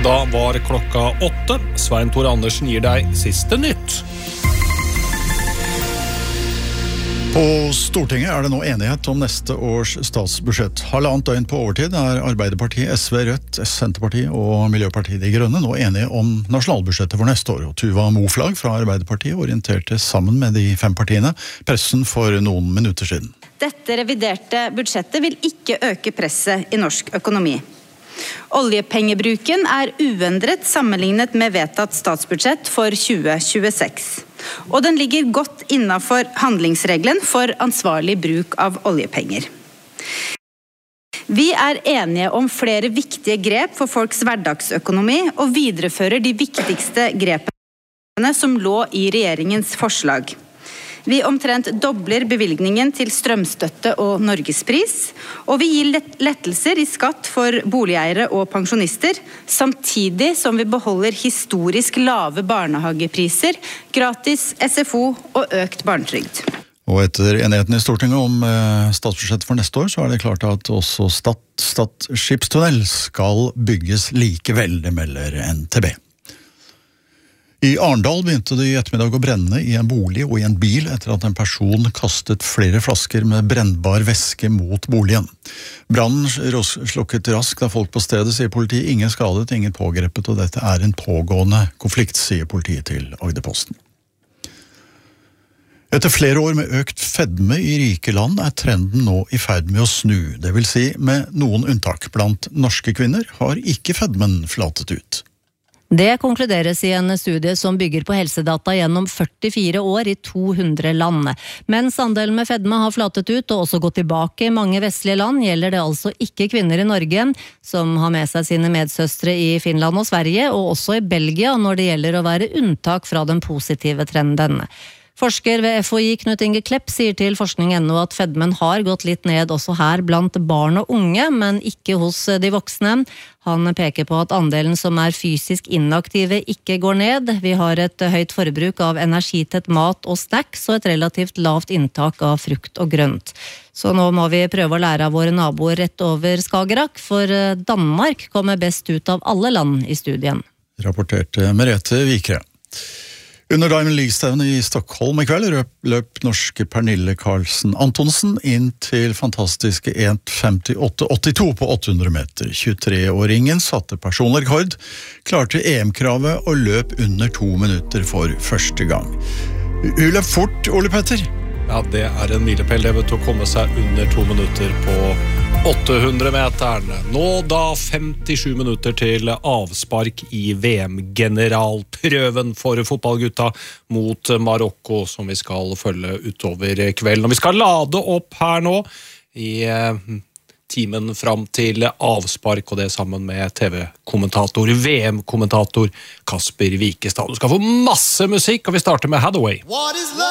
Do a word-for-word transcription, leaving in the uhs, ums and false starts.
Da var klokka åtte. Svein Tore Andersen gir deg siste nytt. På Stortinget er det nå enighet om neste års statsbudsjett. Halvannet døgn på overtid er Arbeiderpartiet, S V, Rødt, Senterpartiet og Miljøpartiet De Grønne nå enige om nasjonalbudsjettet for neste år. Og Tuva Moflag fra Arbeiderpartiet orienterte sammen med de fem partiene pressen for noen minutter siden. Dette reviderte budsjettet vil ikke øke presset i norsk økonomi. Oljepengebruken er uendret sammenlignet med vedtatt statsbudsjett for tjue tjueseks. Og den ligger godt innenfor handlingsregelen for ansvarlig bruk av oljepenger. Vi er enige om flere viktige grep for folks hverdagsøkonomi og viderefører de viktigste grepene som lå i regjeringens forslag. Vi omtrent dobler bevilgningen til strømstøtte og norgespris, og vi gir lettelser i skatt for boligeiere og pensjonister, samtidig som vi beholder historisk lave barnehagepriser, gratis S F O og økt barnetrygd. Og etter enigheten i Stortinget om statsbudsjettet for neste år, så er det klart at også Stad, Stad skipstunnel skal bygges likevel, det melder N T B. I Arendal begynte det i ettermiddag å brenne i en bolig og i en bil etter at en person kastet flere flasker med brennbar væske mot boligen. Brannen slukket raskt av folk på stedet, sier politiet. Ingen skadet, ingen pågrepet, og dette er en pågående konflikt, sier politiet til Agderposten. Etter flere år med økt fedme i rike land er trenden nå i ferd med å snu. Det vil si, med noen unntak. Blant norske kvinner har ikke fedmen flatet ut. Det konkluderes i en studie som bygger på helsedata gjennom førtifire år i to hundre land. Mens andelen med fedme har flatet ut og også gått tilbake i mange vestlige land, gjelder det altså ikke kvinner i Norge, som har med seg sine medsøstre i Finland og Sverige, og også i Belgia når det gjelder å være unntak fra den positive trenden. Forsker ved F H I Knut Inge Klepp sier til forskning punktum no at fedmen har gått litt ned også her blant barn og unge, men ikke hos de voksne. Han peker på at andelen som er fysisk inaktive ikke går ned. Vi har et høyt forbruk av energitett mat og snacks og et relativt lavt inntak av frukt og grønt. Så nå må vi prøve å lære av våre naboer rett over Skagerrak, for Danmark kommer best ut av alle land i studien. Rapporterte Merete Vikre. Under Diamond League-stevnet i Stockholm i kveld løp, løp norske Pernille Karlsen Antonsen inn til fantastiske en femtiåtte åttito på åtte hundre meter. tjuetre-åringen satte personrekord, klarte E M-kravet og løp under to minutter for første gang. Hun løp fort, Ole Petter. Ja, det er en milepæl, det vet å komme seg under to minutter på åtte hundre meterne. Nå da femtisju minutter til avspark i V M-generalprøven for fotballgutta mot Marokko, som vi skal følge utover kvelden. Og vi skal lade opp her nå i timen fram til avspark, og det sammen med T V-kommentator, V M-kommentator Kasper Wikestad. Du skal få masse musikk, og vi starter med Hathaway.